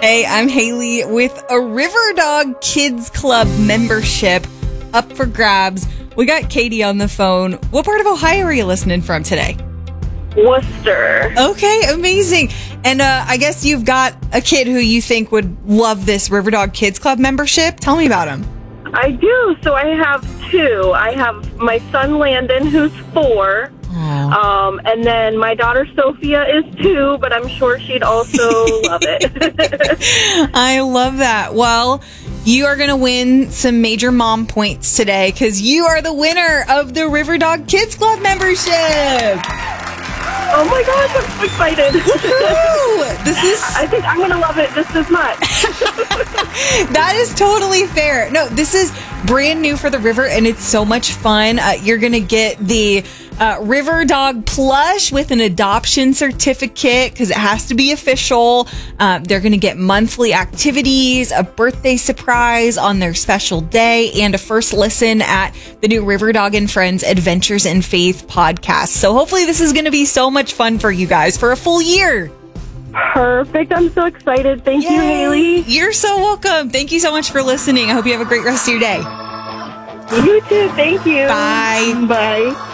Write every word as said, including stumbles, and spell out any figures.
Hey, I'm Haley with a River Dog Kids Club membership up for grabs. We got Katie on the phone. What part of Ohio are you listening from today? Worcester. Okay, amazing. And uh, I guess you've got a kid who you think would love this River Dog Kids Club membership. Tell me about him. I do. So I have two. I have my son Landon, who's four. Um, and then my daughter Sophia is two, but I'm sure she'd also love it. I love that. Well, you are going to win some major mom points today because you are the winner of the River Dog Kids Club membership. Oh my gosh, I'm so excited. Woo-hoo! This is... I think I'm going to love it just as much. That is totally fair. No, this is brand new for the River, and it's so much fun. Uh, you're going to get the uh, River Dog plush with an adoption certificate because it has to be official. Um, they're going to get monthly activities, a birthday surprise on their special day, and a first listen at the new River Dog and Friends Adventures in Faith podcast. So hopefully this is going to be so much fun for you guys for a full year. Perfect. I'm so excited. Thank Yay. you, Haley. You're so welcome. Thank you so much for listening. I hope you have a great rest of your day. You too. Thank you. Bye. Bye.